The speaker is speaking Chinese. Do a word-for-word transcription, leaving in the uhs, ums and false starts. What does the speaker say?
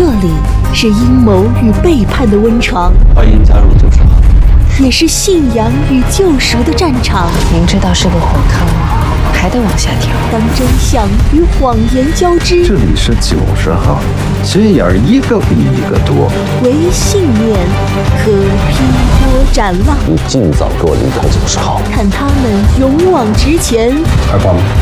这里是阴谋与背叛的温床， 欢迎加入九十号， 也是信仰与救赎的战场。 明知道是个火坑，还得往下跳。 当真相与谎言交织， 这里是九十号，心眼儿一个比一个多。 唯信念可劈波斩浪。 你尽早给我离开九十号， 看他们勇往直前， 二爸吗？